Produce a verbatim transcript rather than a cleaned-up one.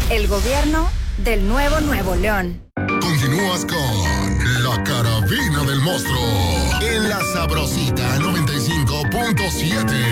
El gobierno del nuevo Nuevo León. Continúas con La Carabina del Monstruo en La Sabrosita noventa y cinco punto siete.